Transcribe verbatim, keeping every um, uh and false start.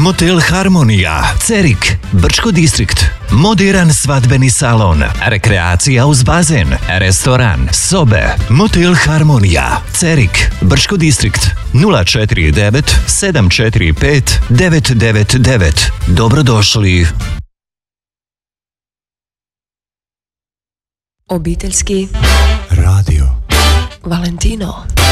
Motel Harmonija, Cerik, Brčko distrikt, moderan svadbeni salon, rekreacija uz bazen, restoran, sobe. Motel Harmonija, Cerik, Brčko distrikt, nula četiri devet sedam četiri pet devet devet devet. Dobrodošli. Obiteljski radio Valentino.